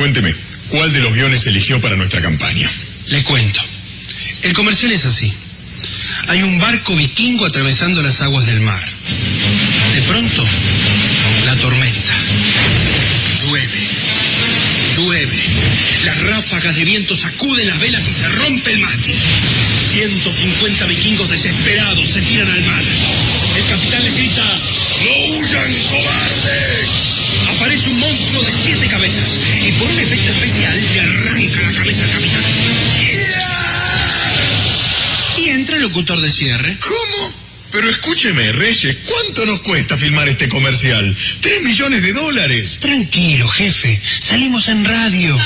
Cuénteme, ¿cuál de los guiones eligió para nuestra campaña? Le cuento. El comercial es así. Hay un barco vikingo atravesando las aguas del mar. De pronto, la tormenta. Llueve. Las ráfagas de viento sacuden las velas y se rompe el mástil. 150 vikingos desesperados se tiran al mar. El capitán les grita: ¡no huyan, cobardes! Aparece un monstruo de 7 cabezas y por un efecto especial le arranca la cabeza al capitán. Y entra el locutor de cierre. ¿Cómo? Pero escúcheme, Reyes, ¿cuánto nos cuesta filmar este comercial? $3 millones. Tranquilo, jefe. Salimos en radio.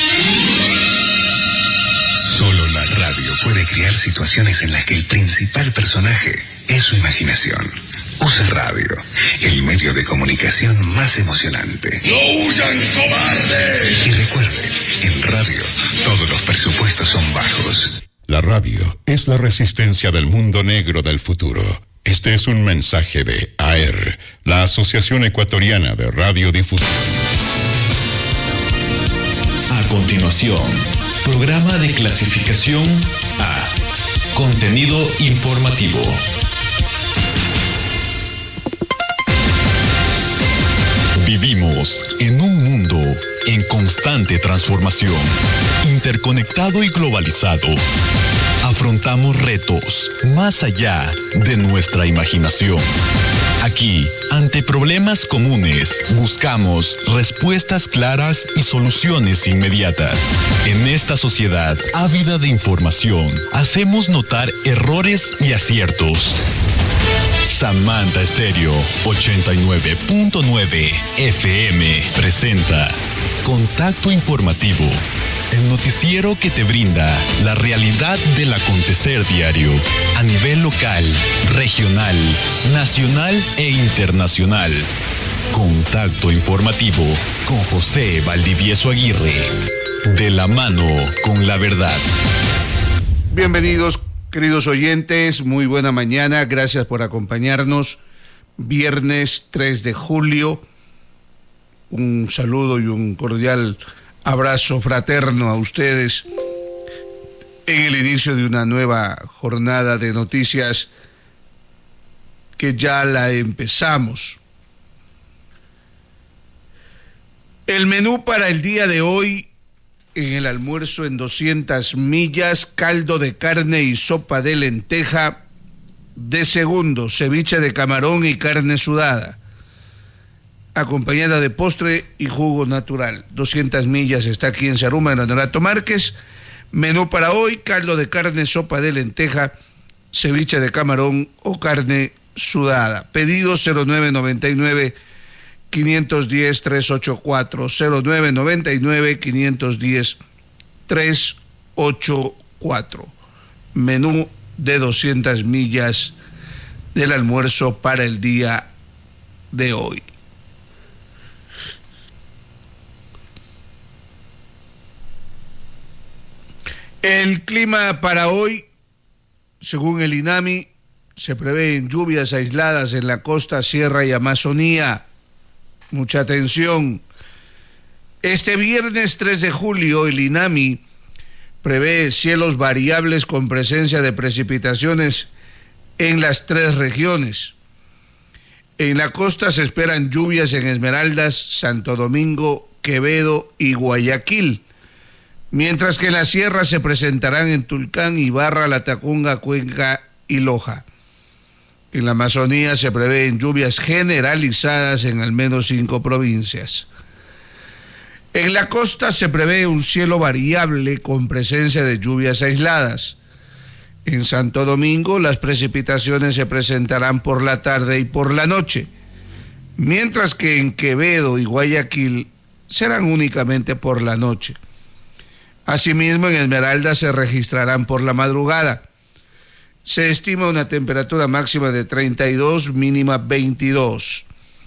Solo la radio puede crear situaciones en las que el principal personaje es su imaginación. Use radio, el medio de comunicación más emocionante. ¡No huyan, cobardes! Y recuerde, en radio todos los presupuestos son bajos. La radio es la resistencia del mundo negro del futuro. Este es un mensaje de AER, la Asociación Ecuatoriana de Radiodifusión. A continuación, programa de clasificación A. Contenido informativo. Vivimos en un mundo en constante transformación, interconectado y globalizado. Afrontamos retos más allá de nuestra imaginación. Aquí, ante problemas comunes, buscamos respuestas claras y soluciones inmediatas. En esta sociedad ávida de información, hacemos notar errores y aciertos. Samantha Estéreo 89.9 FM presenta Contacto Informativo, el noticiero que te brinda la realidad del acontecer diario a nivel local, regional, nacional e internacional. Contacto Informativo con José Valdivieso Aguirre, de la mano con la verdad. Bienvenidos, queridos oyentes, muy buena mañana, gracias por acompañarnos. Viernes 3 de julio, un saludo y un cordial abrazo fraterno a ustedes en el inicio de una nueva jornada de noticias que ya la empezamos. El menú para el día de hoy: en el almuerzo en 200 millas, caldo de carne y sopa de lenteja. De segundo, ceviche de camarón y carne sudada, acompañada de postre y jugo natural. 200 millas está aquí en Zaruma, en Honorato Márquez. Menú para hoy: caldo de carne, sopa de lenteja, ceviche de camarón o carne sudada. Pedido 0999-510-384, 0999-510-384. Menú de 200 millas del almuerzo para el día de hoy. El clima para hoy, según el INAMI, se prevén lluvias aisladas en la costa, sierra y Amazonía. Mucha atención. Este viernes 3 de julio, el INAMI prevé cielos variables con presencia de precipitaciones en las 3 regiones. En la costa se esperan lluvias en Esmeraldas, Santo Domingo, Quevedo y Guayaquil, mientras que en la sierra se presentarán en Tulcán, Ibarra, Latacunga, Cuenca y Loja. En la Amazonía se prevén lluvias generalizadas en al menos 5 provincias. En la costa se prevé un cielo variable con presencia de lluvias aisladas. En Santo Domingo las precipitaciones se presentarán por la tarde y por la noche, mientras que en Quevedo y Guayaquil serán únicamente por la noche. Asimismo, en Esmeralda se registrarán por la madrugada. Se estima una temperatura máxima de 32, mínima 22.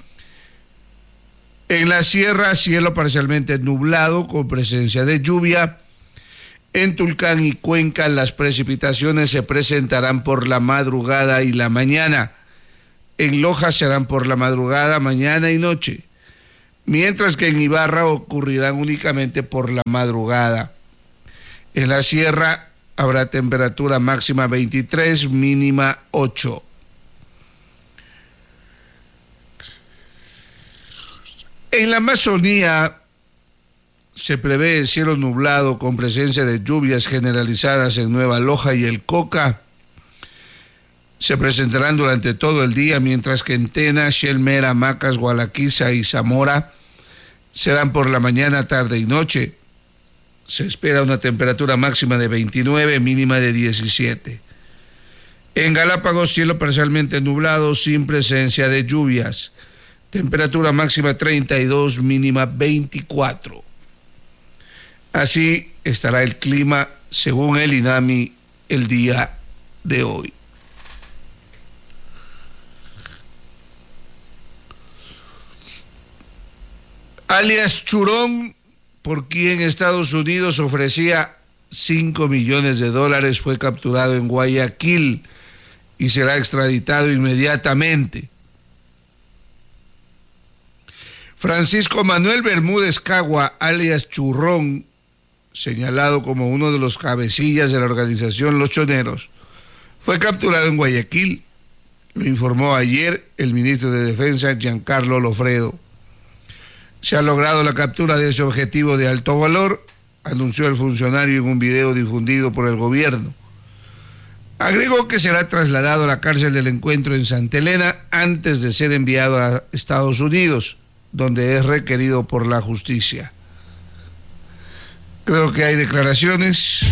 En la sierra, cielo parcialmente nublado con presencia de lluvia. En Tulcán y Cuenca las precipitaciones se presentarán por la madrugada y la mañana. En Loja serán por la madrugada, mañana y noche. mientras que en Ibarra ocurrirán únicamente por la madrugada. En la sierra habrá temperatura máxima 23, mínima 8. En la Amazonía se prevé cielo nublado con presencia de lluvias generalizadas en Nueva Loja y el Coca. Se presentarán durante todo el día, mientras que en Tena, Xelmera, Macas, Gualaquiza y Zamora serán por la mañana, tarde y noche. Se espera una temperatura máxima de 29, mínima de 17. En Galápagos, cielo parcialmente nublado sin presencia de lluvias. Temperatura máxima 32, mínima 24. Así estará el clima según el INAMI el día de hoy. Alias Churón, por quien Estados Unidos ofrecía $5 millones, fue capturado en Guayaquil y será extraditado inmediatamente. Francisco Manuel Bermúdez Cagua, alias Churrón, señalado como uno de los cabecillas de la organización Los Choneros, fue capturado en Guayaquil, lo informó ayer el ministro de Defensa, Giancarlo Lofredo. Se ha logrado la captura de ese objetivo de alto valor, anunció el funcionario en un video difundido por el gobierno. Agregó que será trasladado a la cárcel del Encuentro en Santa Elena antes de ser enviado a Estados Unidos, donde es requerido por la justicia. Creo que hay declaraciones.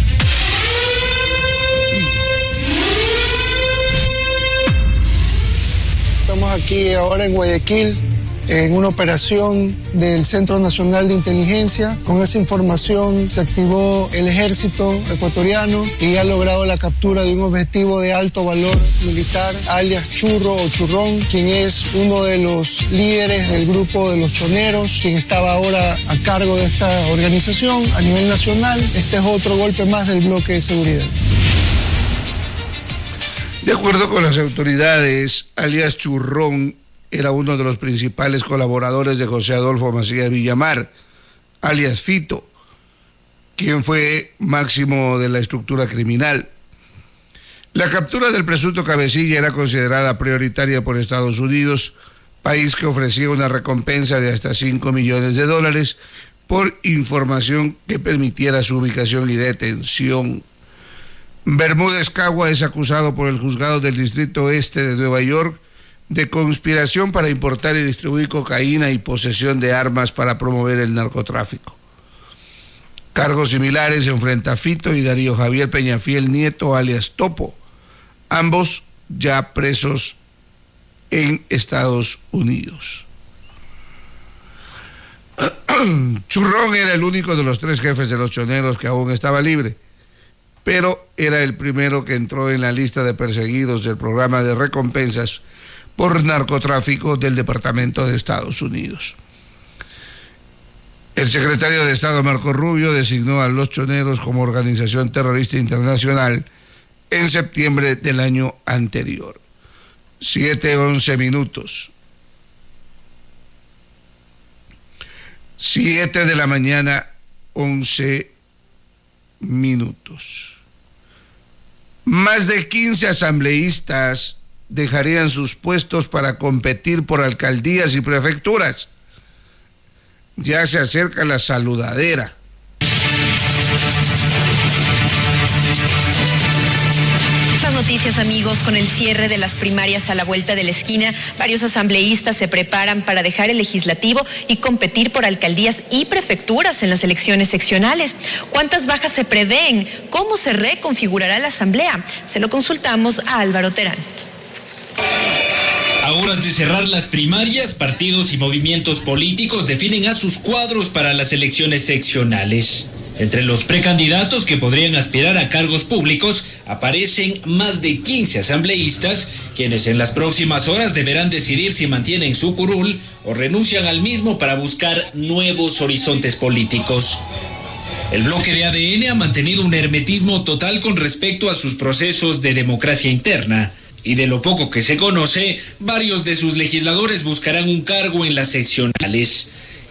Estamos aquí ahora en Guayaquil, en una operación del Centro Nacional de Inteligencia. Con esa información se activó el ejército ecuatoriano y ha logrado la captura de un objetivo de alto valor militar, alias Churro o Churrón, quien es uno de los líderes del grupo de Los Choneros, quien estaba ahora a cargo de esta organización a nivel nacional. Este es otro golpe más del bloque de seguridad. De acuerdo con las autoridades, alias Churrón era uno de los principales colaboradores de José Adolfo Macías Villamar, alias Fito, quien fue máximo de la estructura criminal. La captura del presunto cabecilla era considerada prioritaria por Estados Unidos, país que ofrecía una recompensa de hasta $5 millones por información que permitiera su ubicación y detención. Bermúdez Cagua es acusado por el juzgado del Distrito Este de Nueva York de conspiración para importar y distribuir cocaína y posesión de armas para promover el narcotráfico. Cargos similares enfrenta a Fito y Darío Javier Peñafiel Nieto, alias Topo, ambos ya presos en Estados Unidos. Churrón era el único de los 3 jefes de Los Choneros que aún estaba libre, pero era el primero que entró en la lista de perseguidos del programa de recompensas por narcotráfico del Departamento de Estados Unidos. El secretario de Estado Marco Rubio designó a Los Choneros como organización terrorista internacional en septiembre del año anterior. 7:11 minutos. 7 de la mañana, 11 minutos. Más de 15 asambleístas dejarían sus puestos para competir por alcaldías y prefecturas. Ya se acerca la saludadera. Estas noticias, amigos, con el cierre de las primarias a la vuelta de la esquina, varios asambleístas se preparan para dejar el legislativo y competir por alcaldías y prefecturas en las elecciones seccionales. ¿Cuántas bajas se prevén? ¿Cómo se reconfigurará la asamblea? Se lo consultamos a Álvaro Terán. A horas de cerrar las primarias, partidos y movimientos políticos definen a sus cuadros para las elecciones seccionales. Entre los precandidatos que podrían aspirar a cargos públicos aparecen más de 15 asambleístas, quienes en las próximas horas deberán decidir si mantienen su curul o renuncian al mismo para buscar nuevos horizontes políticos. El bloque de ADN ha mantenido un hermetismo total con respecto a sus procesos de democracia interna. Y de lo poco que se conoce, varios de sus legisladores buscarán un cargo en las seccionales.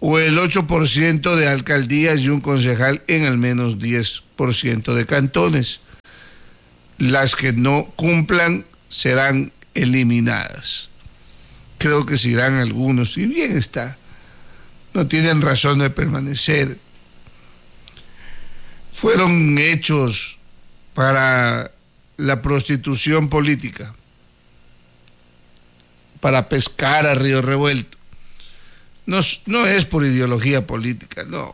o el 8% de alcaldías y un concejal en al menos 10% de cantones. Las que no cumplan serán eliminadas. Creo que se irán algunos, y bien está. No tienen razón de permanecer. Fueron hechos para la prostitución política, para pescar a río revuelto. No es por ideología política, no.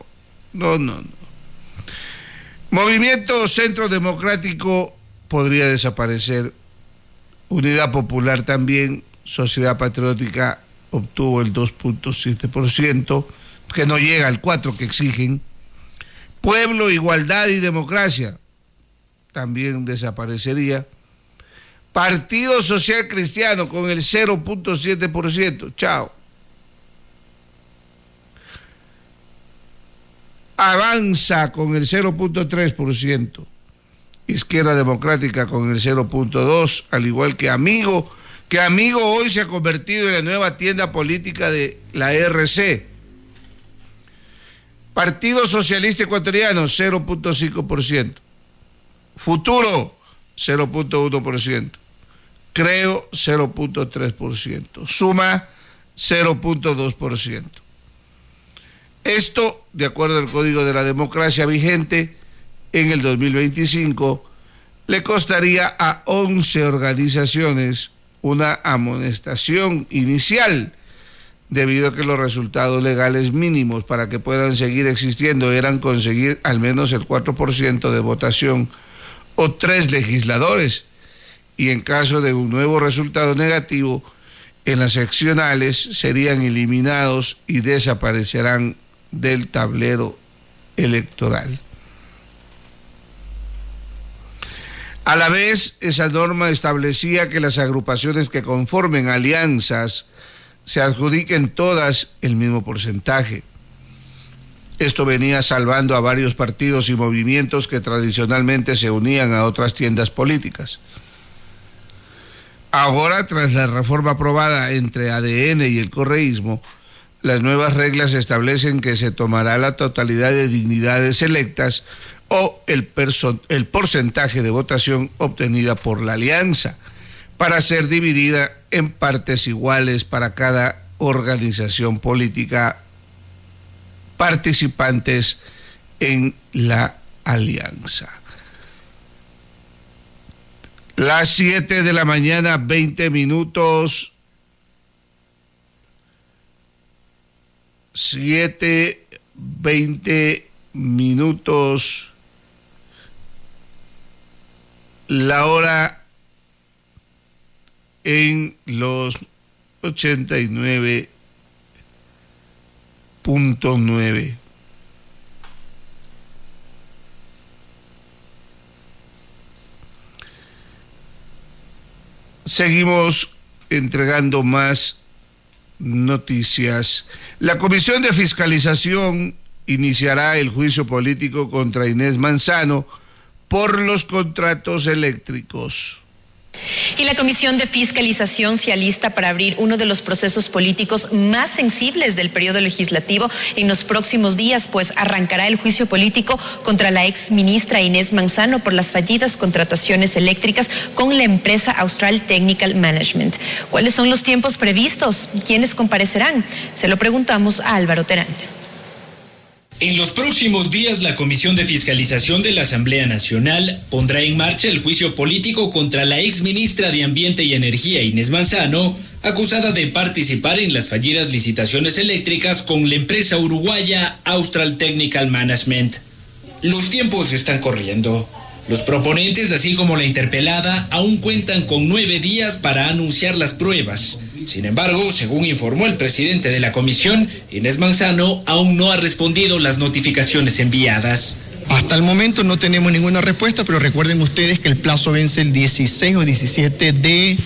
Movimiento Centro Democrático podría desaparecer. Unidad Popular también. Sociedad Patriótica obtuvo el 2.7%, que no llega al 4% que exigen. Pueblo, Igualdad y Democracia también desaparecería. Partido Social Cristiano con el 0.7%, chao. Avanza con el 0.3%. Izquierda Democrática con el 0.2%, al igual que Amigo, que Amigo hoy se ha convertido en la nueva tienda política de la RC. Partido Socialista Ecuatoriano, 0.5%. Futuro, 0.1%. Creo, 0.3%. Suma, 0.2%. Esto, de acuerdo al Código de la Democracia vigente, en el 2025, le costaría a 11 organizaciones una amonestación inicial, debido a que los resultados legales mínimos para que puedan seguir existiendo eran conseguir al menos el 4% de votación o 3 legisladores, y en caso de un nuevo resultado negativo, en las seccionales serían eliminados y desaparecerán del tablero electoral. A la vez, esa norma establecía que las agrupaciones que conformen alianzas se adjudiquen todas el mismo porcentaje. Esto venía salvando a varios partidos y movimientos que tradicionalmente se unían a otras tiendas políticas. Ahora, tras la reforma aprobada entre ADN y el correísmo, las nuevas reglas establecen que se tomará la totalidad de dignidades electas o el porcentaje de votación obtenida por la alianza, para ser dividida en partes iguales para cada organización política participantes en la alianza. Las 7 de la mañana, 20 minutos. 7:20 minutos. La hora en los 89.9. Seguimos entregando más noticias. La Comisión de Fiscalización iniciará el juicio político contra Inés Manzano por los contratos eléctricos. Y la Comisión de Fiscalización se alista para abrir uno de los procesos políticos más sensibles del periodo legislativo en los próximos días, pues arrancará el juicio político contra la ex ministra Inés Manzano por las fallidas contrataciones eléctricas con la empresa Austral Technical Management. ¿Cuáles son los tiempos previstos? ¿Quiénes comparecerán? Se lo preguntamos a Álvaro Terán. En los próximos días, la Comisión de Fiscalización de la Asamblea Nacional pondrá en marcha el juicio político contra la exministra de Ambiente y Energía, Inés Manzano, acusada de participar en las fallidas licitaciones eléctricas con la empresa uruguaya Austral Technical Management. Los tiempos están corriendo. Los proponentes, así como la interpelada, aún cuentan con 9 días para anunciar las pruebas. Sin embargo, según informó el presidente de la comisión, Inés Manzano aún no ha respondido las notificaciones enviadas. Hasta el momento no tenemos ninguna respuesta, pero recuerden ustedes que el plazo vence el 16 o 17 de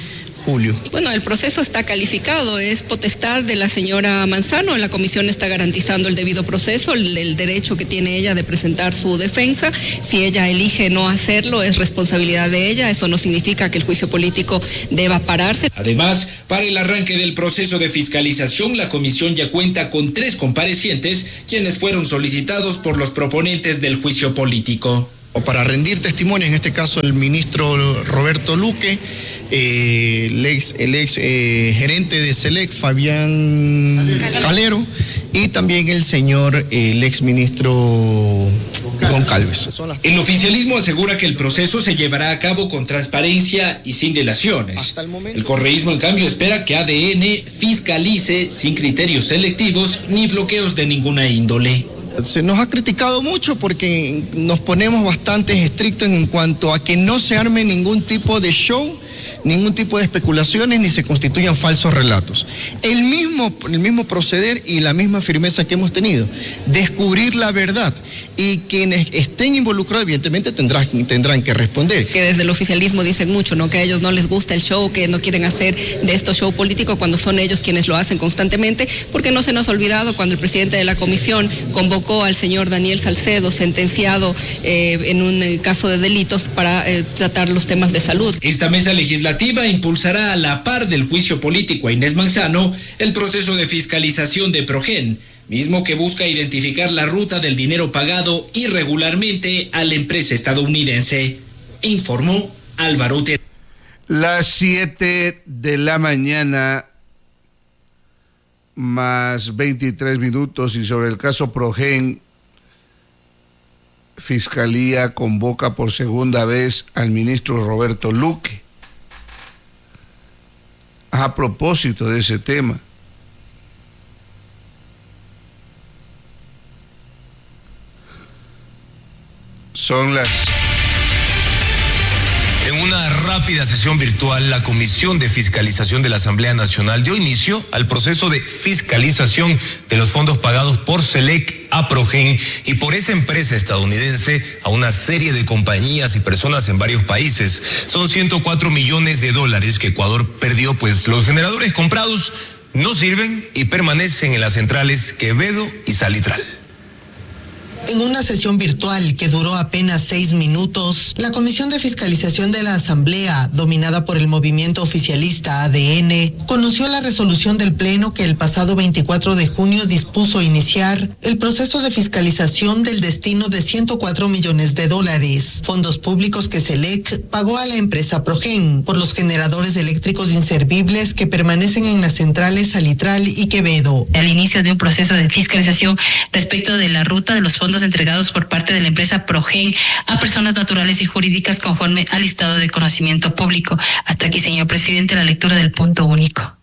julio. Bueno, el proceso está calificado, es potestad de la señora Manzano. La comisión está garantizando el debido proceso, el derecho que tiene ella de presentar su defensa. Si ella elige no hacerlo, es responsabilidad de ella. Eso no significa que el juicio político deba pararse. Además, para el arranque del proceso de fiscalización, la comisión ya cuenta con 3 comparecientes, quienes fueron solicitados por los proponentes del juicio político. Para rendir testimonio, en este caso el ministro Roberto Luque, el ex gerente de SELEC, Fabián Calero, y también el señor, el ex ministro Goncalves. El oficialismo asegura que el proceso se llevará a cabo con transparencia y sin dilaciones. El correísmo, en cambio, espera que ADN fiscalice sin criterios selectivos ni bloqueos de ninguna índole. Se nos ha criticado mucho porque nos ponemos bastante estrictos en cuanto a que no se arme ningún tipo de show, ningún tipo de especulaciones ni se constituyan falsos relatos. El mismo proceder y la misma firmeza que hemos tenido, descubrir la verdad, y quienes estén involucrados evidentemente tendrán que responder. Que desde el oficialismo dicen mucho, ¿no? Que a ellos no les gusta el show, que no quieren hacer de esto show político cuando son ellos quienes lo hacen constantemente, porque no se nos ha olvidado cuando el presidente de la comisión convocó al señor Daniel Salcedo, sentenciado en un caso de delitos, para tratar los temas de salud. Esta mesa legislativa impulsará a la par del juicio político a Inés Manzano el proceso de fiscalización de Progen, mismo que busca identificar la ruta del dinero pagado irregularmente a la empresa estadounidense, informó Álvaro Utero. Las 7 de la mañana más 23 minutos, y sobre el caso Progen, Fiscalía convoca por segunda vez al ministro Roberto Luque. A propósito de ese tema, son las... En una rápida sesión virtual, la Comisión de Fiscalización de la Asamblea Nacional dio inicio al proceso de fiscalización de los fondos pagados por SELEC a Progen y por esa empresa estadounidense a una serie de compañías y personas en varios países. Son $104 millones que Ecuador perdió, pues los generadores comprados no sirven y permanecen en las centrales Quevedo y Salitral. En una sesión virtual que duró apenas 6 minutos, la Comisión de Fiscalización de la Asamblea, dominada por el movimiento oficialista ADN, conoció la resolución del Pleno que el pasado 24 de junio dispuso iniciar el proceso de fiscalización del destino de $104 millones, fondos públicos que SELEC pagó a la empresa Progen por los generadores eléctricos inservibles que permanecen en las centrales Salitral y Quevedo. Al inicio de un proceso de fiscalización respecto de la ruta de los fondos entregados por parte de la empresa Progen a personas naturales y jurídicas conforme al listado de conocimiento público. Hasta aquí, señor presidente, la lectura del punto único.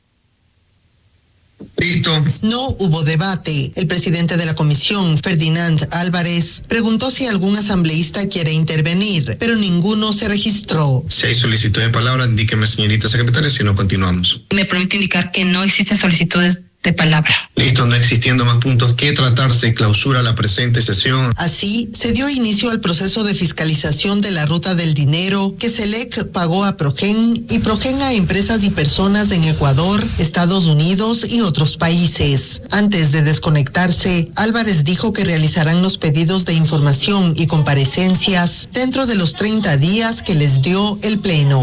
Listo. No hubo debate. El presidente de la comisión, Ferdinand Álvarez, preguntó si algún asambleísta quiere intervenir, pero ninguno se registró. Si hay solicitud de palabra, indíqueme, señorita secretaria, si no continuamos. Me permite indicar que no existen solicitudes de palabra. Listo, no existiendo más puntos que tratarse, clausura la presente sesión. Así, se dio inicio al proceso de fiscalización de la ruta del dinero que SELEC pagó a Progen y Progen a empresas y personas en Ecuador, Estados Unidos y otros países. Antes de desconectarse, Álvarez dijo que realizarán los pedidos de información y comparecencias dentro de los 30 días que les dio el Pleno.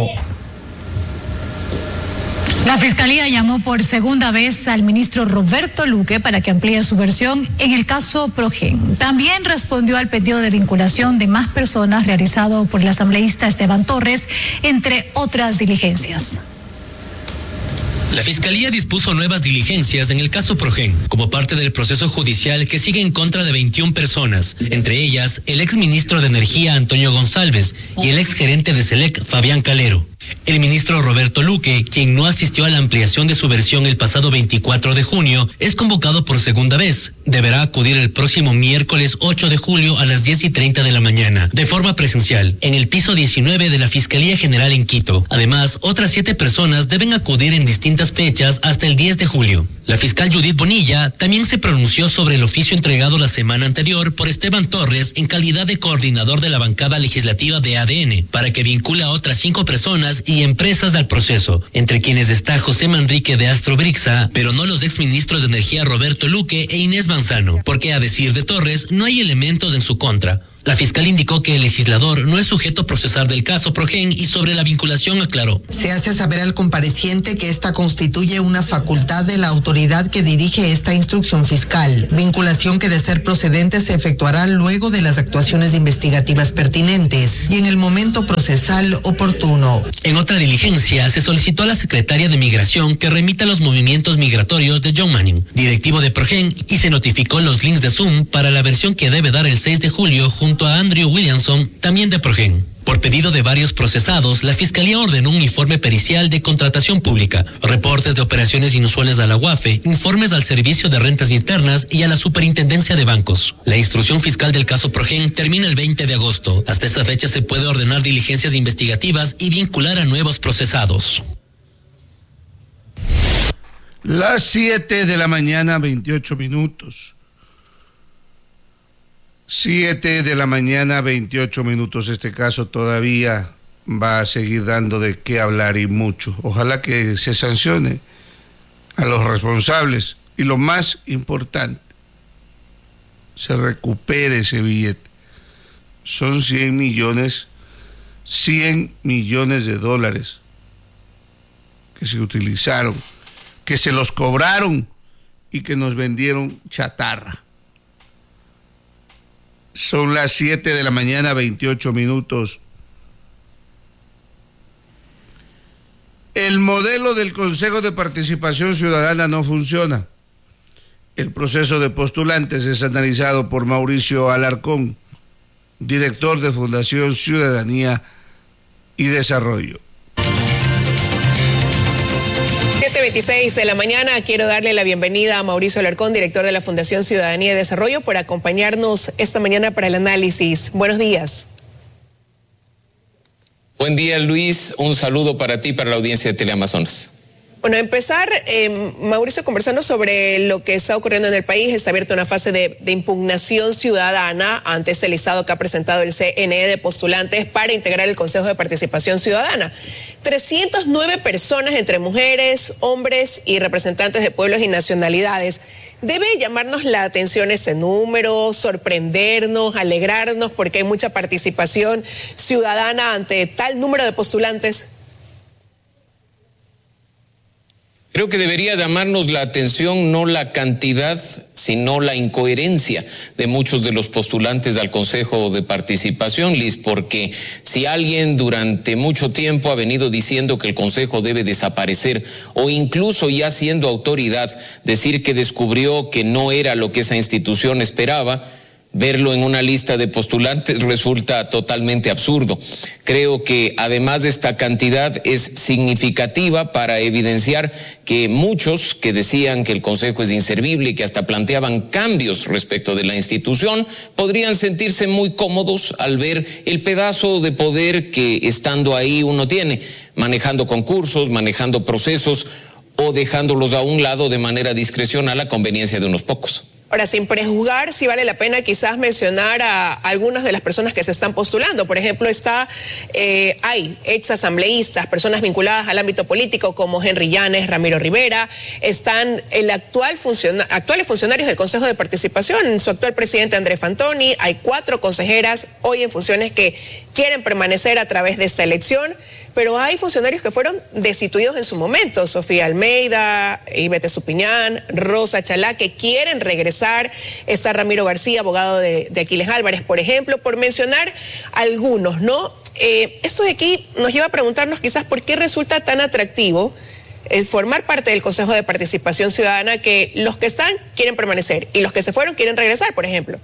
La Fiscalía llamó por segunda vez al ministro Roberto Luque para que amplíe su versión en el caso Progen. También respondió al pedido de vinculación de más personas realizado por el asambleísta Esteban Torres, entre otras diligencias. La Fiscalía dispuso nuevas diligencias en el caso Progen, como parte del proceso judicial que sigue en contra de 21 personas, entre ellas el exministro de Energía Antonio Goncalves y el exgerente de SELEC Fabián Calero. El ministro Roberto Luque, quien no asistió a la ampliación de su versión el pasado 24 de junio, es convocado por segunda vez. Deberá acudir el próximo miércoles 8 de julio a las 10:30 de la mañana, de forma presencial, en el piso 19 de la Fiscalía General en Quito. Además, otras 7 personas deben acudir en distintas fechas hasta el 10 de julio. La fiscal Judith Bonilla también se pronunció sobre el oficio entregado la semana anterior por Esteban Torres en calidad de coordinador de la bancada legislativa de ADN, para que vincule a otras 5 personas figuras y empresas al proceso, entre quienes está José Manrique de Astrobrixa, pero no los exministros de Energía Roberto Luque e Inés Manzano, porque a decir de Torres no hay elementos en su contra. La fiscal indicó que el legislador no es sujeto a procesar del caso Progen y sobre la vinculación aclaró. Se hace saber al compareciente que esta constituye una facultad de la autoridad que dirige esta instrucción fiscal, vinculación que de ser procedente se efectuará luego de las actuaciones investigativas pertinentes y en el momento procesal oportuno. En otra diligencia, se solicitó a la secretaria de Migración que remita los movimientos migratorios de John Manning, directivo de Progen, y se notificó los links de Zoom para la versión que debe dar el 6 de julio junto a Andrew Williamson, también de Progen. Por pedido de varios procesados, la Fiscalía ordenó un informe pericial de contratación pública, reportes de operaciones inusuales a la UAFE, informes al Servicio de Rentas Internas y a la Superintendencia de Bancos. La instrucción fiscal del caso Progen termina el 20 de agosto. Hasta esa fecha se puede ordenar diligencias investigativas y vincular a nuevos procesados. Las 7 de la mañana, 28 minutos. 7 de la mañana, 28 minutos. Este caso todavía va a seguir dando de qué hablar y mucho. Ojalá que se sancione a los responsables y lo más importante, se recupere ese billete. Son 100 millones de dólares que se utilizaron, que se los cobraron y que nos vendieron chatarra. Son las 7 de la mañana, 28 minutos. El modelo del Consejo de Participación Ciudadana no funciona. El proceso de postulantes es analizado por Mauricio Alarcón, director de Fundación Ciudadanía y Desarrollo. 7:26 de la mañana, quiero darle la bienvenida a Mauricio Alarcón, director de la Fundación Ciudadanía y Desarrollo, por acompañarnos esta mañana para el análisis. Buenos días. Buen día, Luis. Un saludo para ti y para la audiencia de Teleamazonas. Bueno, empezar, Mauricio, conversando sobre lo que está ocurriendo en el país. Está abierta una fase de impugnación ciudadana ante este listado que ha presentado el CNE de postulantes para integrar el Consejo de Participación Ciudadana. 309 personas entre mujeres, hombres y representantes de pueblos y nacionalidades. Debe llamarnos la atención este número, sorprendernos, alegrarnos, porque hay mucha participación ciudadana ante tal número de postulantes. Creo que debería llamarnos la atención no la cantidad, sino la incoherencia de muchos de los postulantes al Consejo de Participación, Liz, porque si alguien durante mucho tiempo ha venido diciendo que el Consejo debe desaparecer, o incluso ya siendo autoridad, decir que descubrió que no era lo que esa institución esperaba, verlo en una lista de postulantes resulta totalmente absurdo. Creo que además de esta cantidad es significativa para evidenciar que muchos que decían que el Consejo es inservible y que hasta planteaban cambios respecto de la institución, podrían sentirse muy cómodos al ver el pedazo de poder que estando ahí uno tiene, manejando concursos, manejando procesos o dejándolos a un lado de manera discrecional a conveniencia de unos pocos. Ahora, sin prejuzgar, sí vale la pena quizás mencionar a algunas de las personas que se están postulando. Por ejemplo, hay exasambleístas, personas vinculadas al ámbito político como Henry Llanes, Ramiro Rivera. Están actuales funcionarios del Consejo de Participación, su actual presidente Andrés Fantoni. Hay 4 consejeras hoy en funciones que quieren permanecer a través de esta elección. Pero hay funcionarios que fueron destituidos en su momento, Sofía Almeida, Ivete Supiñán, Rosa Chalá, que quieren regresar. Está Ramiro García, abogado de Aquiles Álvarez, por ejemplo, por mencionar algunos, ¿no? Esto de aquí nos lleva a preguntarnos quizás por qué resulta tan atractivo formar parte del Consejo de Participación Ciudadana, que los que están quieren permanecer y los que se fueron quieren regresar, por ejemplo.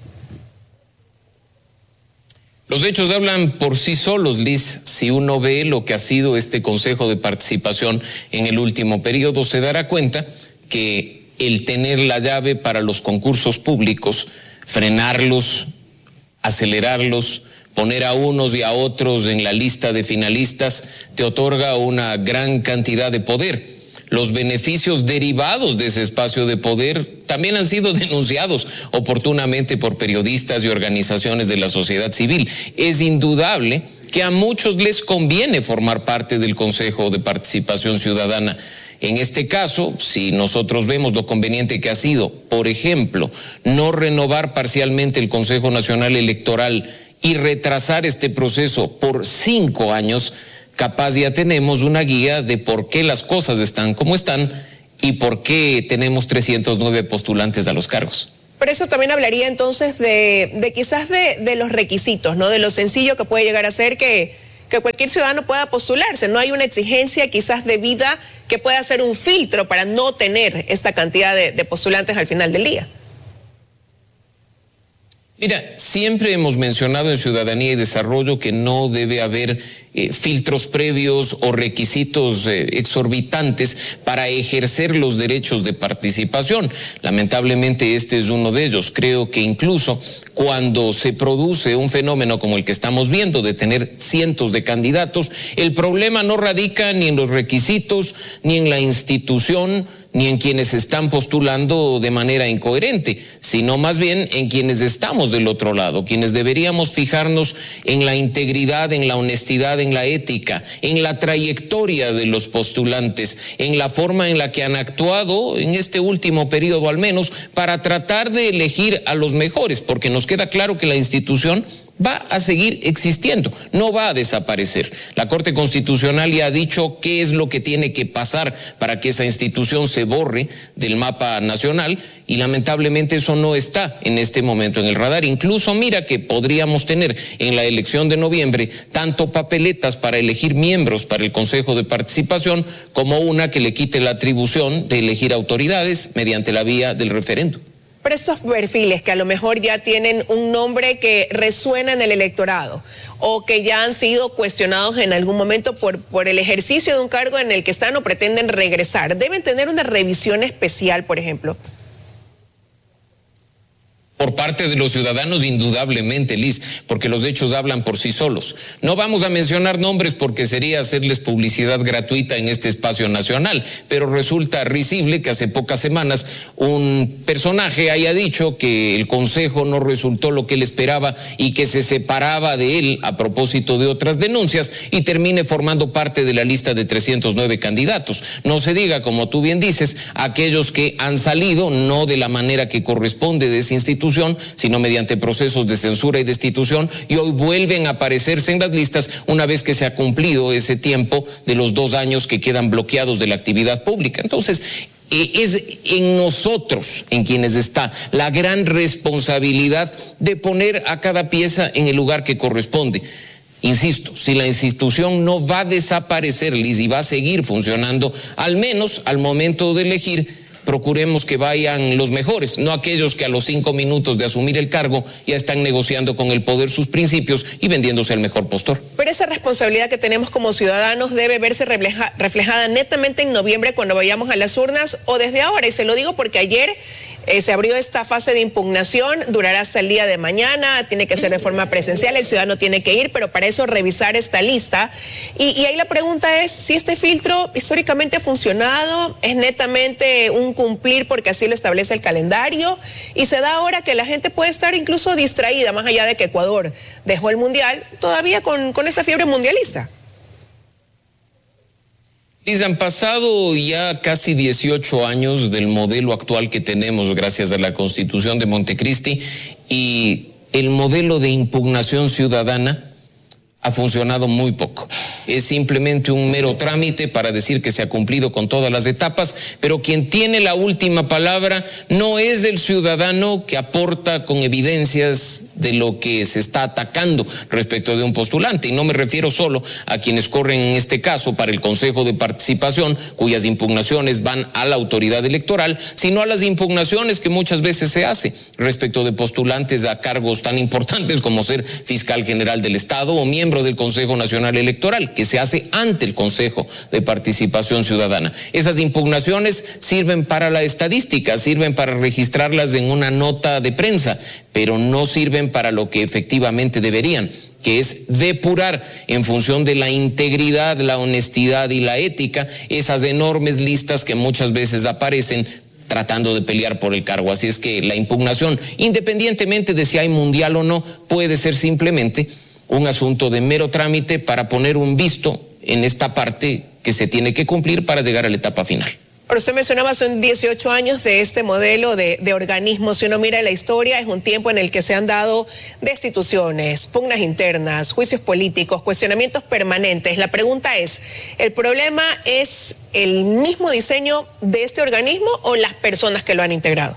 Los hechos hablan por sí solos, Liz. Si uno ve lo que ha sido este Consejo de Participación en el último periodo, se dará cuenta que el tener la llave para los concursos públicos, frenarlos, acelerarlos, poner a unos y a otros en la lista de finalistas, te otorga una gran cantidad de poder. Los beneficios derivados de ese espacio de poder también han sido denunciados oportunamente por periodistas y organizaciones de la sociedad civil. Es indudable que a muchos les conviene formar parte del Consejo de Participación Ciudadana. En este caso, si nosotros vemos lo conveniente que ha sido, por ejemplo, no renovar parcialmente el Consejo Nacional Electoral y retrasar este proceso por 5 años, capaz ya tenemos una guía de por qué las cosas están como están y por qué tenemos 309 postulantes a los cargos. Pero eso también hablaría entonces de quizás de los requisitos, ¿no? De lo sencillo que puede llegar a ser que cualquier ciudadano pueda postularse. No hay una exigencia quizás de vida que pueda ser un filtro para no tener esta cantidad de postulantes al final del día. Mira, siempre hemos mencionado en Ciudadanía y Desarrollo que no debe haber filtros previos o requisitos exorbitantes para ejercer los derechos de participación. Lamentablemente este es uno de ellos. Creo que incluso cuando se produce un fenómeno como el que estamos viendo de tener cientos de candidatos, el problema no radica ni en los requisitos, ni en la institución, ni en quienes están postulando de manera incoherente, sino más bien en quienes estamos del otro lado, quienes deberíamos fijarnos en la integridad, en la honestidad, en la ética, en la trayectoria de los postulantes, en la forma en la que han actuado en este último periodo al menos para tratar de elegir a los mejores, porque nos queda claro que la institución va a seguir existiendo, no va a desaparecer. La Corte Constitucional ya ha dicho qué es lo que tiene que pasar para que esa institución se borre del mapa nacional y lamentablemente eso no está en este momento en el radar. Incluso mira que podríamos tener en la elección de noviembre tanto papeletas para elegir miembros para el Consejo de Participación como una que le quite la atribución de elegir autoridades mediante la vía del referéndum. Pero estos perfiles que a lo mejor ya tienen un nombre que resuena en el electorado o que ya han sido cuestionados en algún momento por el ejercicio de un cargo en el que están o pretenden regresar, ¿deben tener una revisión especial, por ejemplo? Por parte de los ciudadanos, indudablemente, Liz, porque los hechos hablan por sí solos. No vamos a mencionar nombres porque sería hacerles publicidad gratuita en este espacio nacional, pero resulta risible que hace pocas semanas un personaje haya dicho que el Consejo no resultó lo que él esperaba y que se separaba de él a propósito de otras denuncias y termine formando parte de la lista de 309 candidatos. No se diga, como tú bien dices, aquellos que han salido no de la manera que corresponde de esa institución, sino mediante procesos de censura y destitución, y hoy vuelven a aparecerse en las listas una vez que se ha cumplido ese tiempo de los 2 años que quedan bloqueados de la actividad pública. Entonces, es en nosotros en quienes está la gran responsabilidad de poner a cada pieza en el lugar que corresponde. Insisto, si la institución no va a desaparecer, Liz, y va a seguir funcionando, al menos al momento de elegir, procuremos que vayan los mejores, no aquellos que a los 5 minutos de asumir el cargo ya están negociando con el poder sus principios y vendiéndose al mejor postor. Pero esa responsabilidad que tenemos como ciudadanos debe verse reflejada netamente en noviembre cuando vayamos a las urnas o desde ahora, y se lo digo porque ayer se abrió esta fase de impugnación, durará hasta el día de mañana, tiene que ser de forma presencial, el ciudadano tiene que ir, pero para eso revisar esta lista. Y ahí la pregunta es si este filtro históricamente ha funcionado, es netamente un cumplir porque así lo establece el calendario, y se da ahora que la gente puede estar incluso distraída, más allá de que Ecuador dejó el Mundial, todavía con esa fiebre mundialista. Liz, han pasado ya casi 18 años del modelo actual que tenemos gracias a la Constitución de Montecristi, y el modelo de impugnación ciudadana ha funcionado muy poco. Es simplemente un mero trámite para decir que se ha cumplido con todas las etapas, pero quien tiene la última palabra no es el ciudadano que aporta con evidencias de lo que se está atacando respecto de un postulante. Y no me refiero solo a quienes corren en este caso para el Consejo de Participación, cuyas impugnaciones van a la autoridad electoral, sino a las impugnaciones que muchas veces se hace respecto de postulantes a cargos tan importantes como ser fiscal general del Estado o miembro del Consejo Nacional Electoral, que se hace ante el Consejo de Participación Ciudadana. Esas impugnaciones sirven para la estadística, sirven para registrarlas en una nota de prensa, pero no sirven para lo que efectivamente deberían, que es depurar en función de la integridad, la honestidad y la ética esas enormes listas que muchas veces aparecen tratando de pelear por el cargo. Así es que la impugnación, independientemente de si hay mundial o no, puede ser simplemente un asunto de mero trámite para poner un visto en esta parte que se tiene que cumplir para llegar a la etapa final. Pero usted mencionaba, son 18 años de este modelo de organismo. Si uno mira la historia, es un tiempo en el que se han dado destituciones, pugnas internas, juicios políticos, cuestionamientos permanentes. La pregunta es, ¿el problema es el mismo diseño de este organismo o las personas que lo han integrado?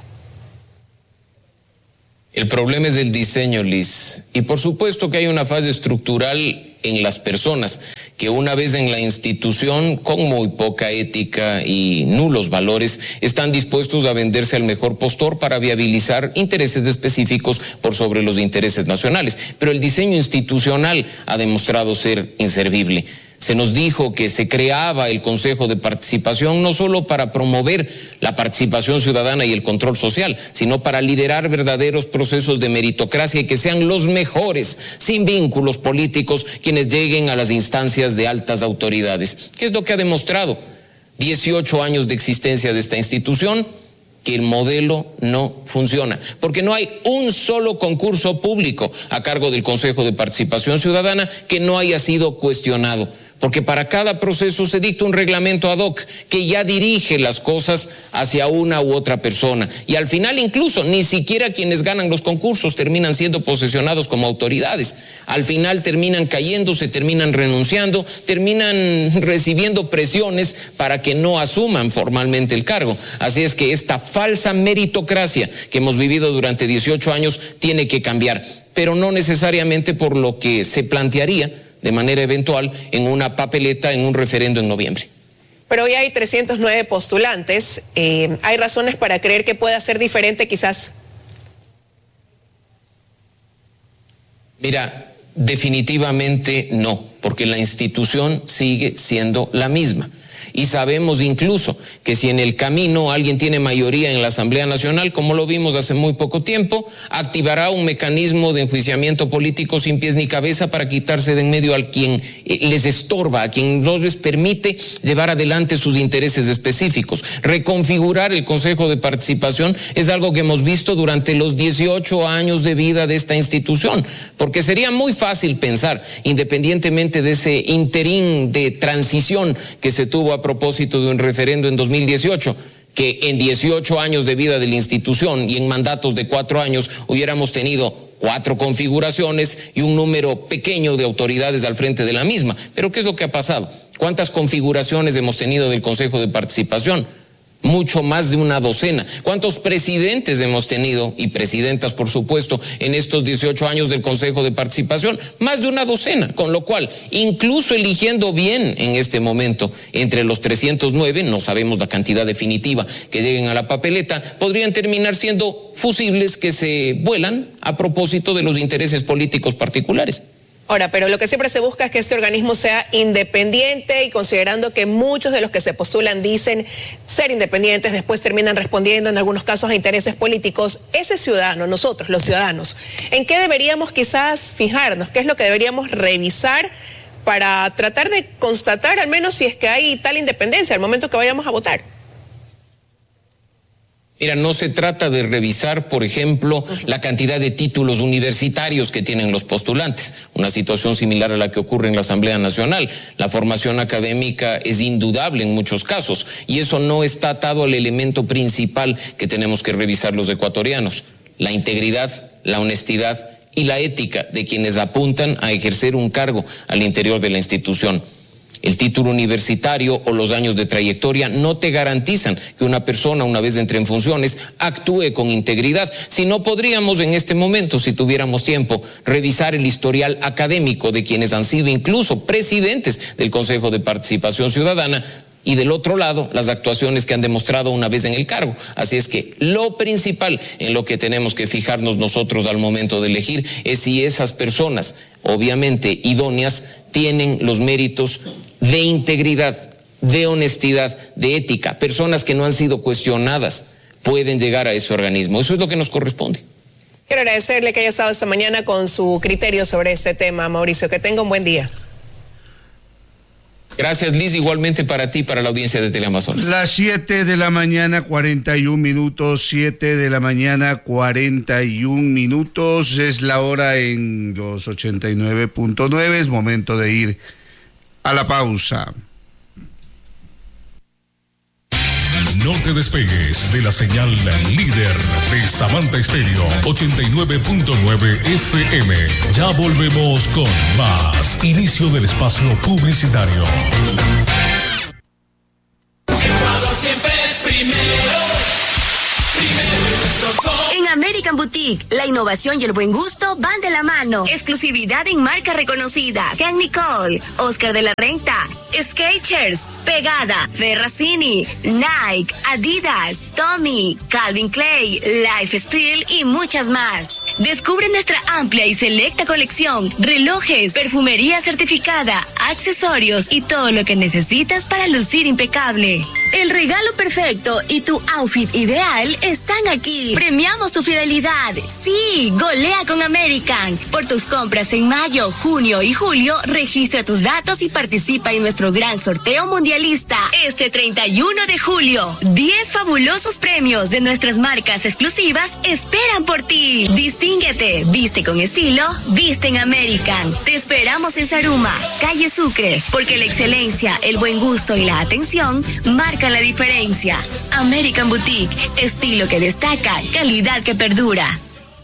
El problema es el diseño, Liz. Y por supuesto que hay una falla estructural en las personas, que una vez en la institución, con muy poca ética y nulos valores, están dispuestos a venderse al mejor postor para viabilizar intereses específicos por sobre los intereses nacionales. Pero el diseño institucional ha demostrado ser inservible. Se nos dijo que se creaba el Consejo de Participación no solo para promover la participación ciudadana y el control social, sino para liderar verdaderos procesos de meritocracia y que sean los mejores, sin vínculos políticos, quienes lleguen a las instancias de altas autoridades. ¿Qué es lo que ha demostrado 18 años de existencia de esta institución? Que el modelo no funciona, porque no hay un solo concurso público a cargo del Consejo de Participación Ciudadana que no haya sido cuestionado. Porque para cada proceso se dicta un reglamento ad hoc que ya dirige las cosas hacia una u otra persona. Y al final incluso ni siquiera quienes ganan los concursos terminan siendo posesionados como autoridades. Al final terminan cayéndose, terminan renunciando, terminan recibiendo presiones para que no asuman formalmente el cargo. Así es que esta falsa meritocracia que hemos vivido durante 18 años tiene que cambiar, pero no necesariamente por lo que se plantearía de manera eventual en una papeleta, en un referendo en noviembre. Pero hoy hay 309 postulantes. ¿Hay razones para creer que pueda ser diferente quizás? Mira, definitivamente no, porque la institución sigue siendo la misma. Y sabemos incluso que si en el camino alguien tiene mayoría en la Asamblea Nacional, como lo vimos hace muy poco tiempo, activará un mecanismo de enjuiciamiento político sin pies ni cabeza para quitarse de en medio al quien les estorba, a quien no les permite llevar adelante sus intereses específicos. Reconfigurar el Consejo de Participación es algo que hemos visto durante los 18 años de vida de esta institución, porque sería muy fácil pensar, independientemente de ese interín de transición que se tuvo a propósito de un referendo en 2018, que en 18 años de vida de la institución y en mandatos de 4 años hubiéramos tenido 4 configuraciones y un número pequeño de autoridades al frente de la misma. Pero ¿qué es lo que ha pasado? ¿Cuántas configuraciones hemos tenido del Consejo de Participación? Mucho más de una docena. ¿Cuántos presidentes hemos tenido, y presidentas por supuesto, en estos 18 años del Consejo de Participación? Más de una docena, con lo cual, incluso eligiendo bien en este momento, entre los 309, no sabemos la cantidad definitiva que lleguen a la papeleta, podrían terminar siendo fusibles que se vuelan a propósito de los intereses políticos particulares. Ahora, pero lo que siempre se busca es que este organismo sea independiente, y considerando que muchos de los que se postulan dicen ser independientes, después terminan respondiendo en algunos casos a intereses políticos. Ese ciudadano, nosotros los ciudadanos, ¿en qué deberíamos quizás fijarnos? ¿Qué es lo que deberíamos revisar para tratar de constatar al menos si es que hay tal independencia al momento que vayamos a votar? Mira, no se trata de revisar, por ejemplo, la cantidad de títulos universitarios que tienen los postulantes, una situación similar a la que ocurre en la Asamblea Nacional. La formación académica es indudable en muchos casos y eso no está atado al elemento principal que tenemos que revisar los ecuatorianos: la integridad, la honestidad y la ética de quienes apuntan a ejercer un cargo al interior de la institución. El título universitario o los años de trayectoria no te garantizan que una persona, una vez entre en funciones, actúe con integridad. Si no, podríamos en este momento, si tuviéramos tiempo, revisar el historial académico de quienes han sido incluso presidentes del Consejo de Participación Ciudadana, y del otro lado, las actuaciones que han demostrado una vez en el cargo. Así es que lo principal en lo que tenemos que fijarnos nosotros al momento de elegir es si esas personas, obviamente idóneas, tienen los méritos de integridad, de honestidad, de ética. Personas que no han sido cuestionadas pueden llegar a ese organismo. Eso es lo que nos corresponde. Quiero agradecerle que haya estado esta mañana con su criterio sobre este tema, Mauricio. Que tenga un buen día. Gracias, Liz, igualmente para ti, para la audiencia de Teleamazonas. Las 7 de la mañana, 41 minutos, 7 de la mañana, 41 minutos, es la hora en los 89.9, es momento de ir a la pausa. No te despegues de la señal líder de Samantha Estéreo 89.9 FM. Ya volvemos con más. Inicio del espacio publicitario. Ecuador siempre primero. En American Boutique, la innovación y el buen gusto van de la mano. Exclusividad en marcas reconocidas: Ken Nicole, Oscar de la Renta, Skechers, Pegada, Ferracini, Nike, Adidas, Tommy, Calvin Klein, Lifestyle y muchas más. Descubre nuestra amplia y selecta colección: relojes, perfumería certificada, accesorios y todo lo que necesitas para lucir impecable. El regalo perfecto y tu outfit ideal están aquí. Premiamos tu fidelidad. Sí, golea con American. Por tus compras en mayo, junio y julio, registra tus datos y participa en nuestro gran sorteo mundialista este 31 de julio. 10 fabulosos premios de nuestras marcas exclusivas esperan por ti. Distínguete, viste con estilo, viste en American. Te esperamos en Zaruma, calle Sucre, porque la excelencia, el buen gusto y la atención marcan la diferencia. American Boutique, estilo que destaca, calidad que perdura.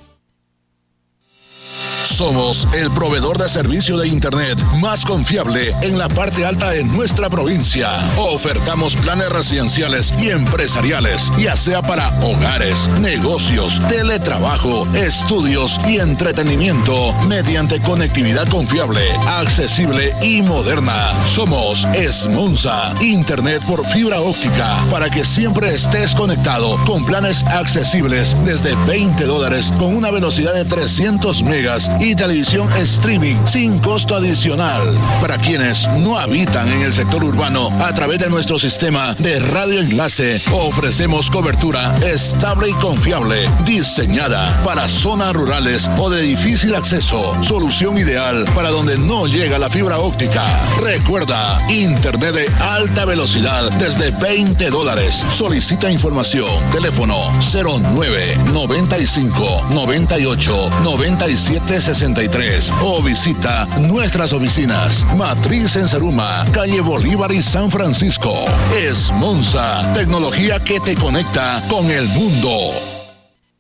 Somos el proveedor de servicio de Internet más confiable en la parte alta de nuestra provincia. Ofertamos planes residenciales y empresariales, ya sea para hogares, negocios, teletrabajo, estudios y entretenimiento, mediante conectividad confiable, accesible y moderna. Somos Esmonza, Internet por fibra óptica, para que siempre estés conectado con planes accesibles desde $20 con una velocidad de 300 megas y televisión streaming sin costo adicional. Para quienes no habitan en el sector urbano, a través de nuestro sistema de radioenlace, ofrecemos cobertura estable y confiable, diseñada para zonas rurales o de difícil acceso. Solución ideal para donde no llega la fibra óptica. Recuerda, Internet de alta velocidad desde $20. Solicita información. Teléfono 09 95 98 97 63 o visita nuestras oficinas. Matriz en Zaruma, calle Bolívar y San Francisco. Esmonza, tecnología que te conecta con el mundo.